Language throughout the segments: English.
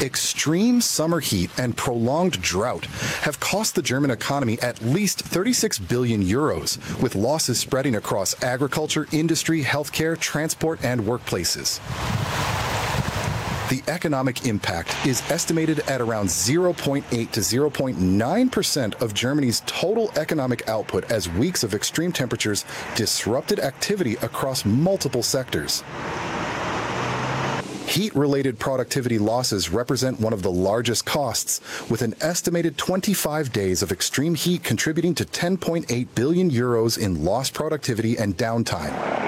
Extreme summer heat and prolonged drought have cost the German economy at least 36 billion euros, with losses spreading across agriculture, industry, healthcare, transport, and workplaces. The economic impact is estimated at around 0.8 to 0.9% of Germany's total economic output as weeks of extreme temperatures disrupted activity across multiple sectors. Heat-related productivity losses represent one of the largest costs, with an estimated 25 days of extreme heat contributing to 10.8 billion euros in lost productivity and downtime.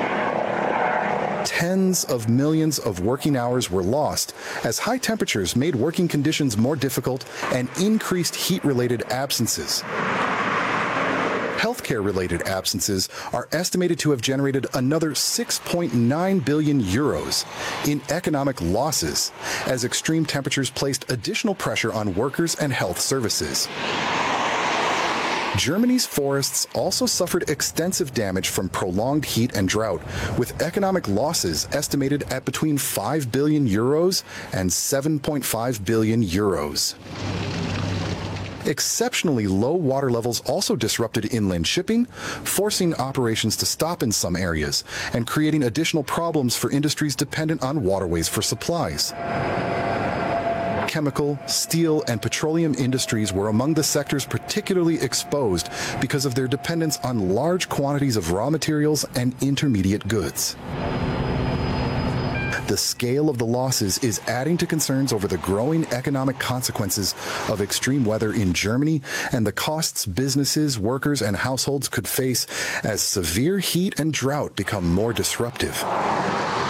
Tens of millions of working hours were lost as high temperatures made working conditions more difficult and increased heat-related absences. Healthcare-related absences are estimated to have generated another 6.9 billion euros in economic losses as extreme temperatures placed additional pressure on workers and health services. Germany's forests also suffered extensive damage from prolonged heat and drought, with economic losses estimated at between 5 billion euros and 7.5 billion euros. Exceptionally low water levels also disrupted inland shipping, forcing operations to stop in some areas and creating additional problems for industries dependent on waterways for supplies. Chemical, steel, and petroleum industries were among the sectors particularly exposed because of their dependence on large quantities of raw materials and intermediate goods. The scale of the losses is adding to concerns over the growing economic consequences of extreme weather in Germany and the costs businesses, workers, and households could face as severe heat and drought become more disruptive.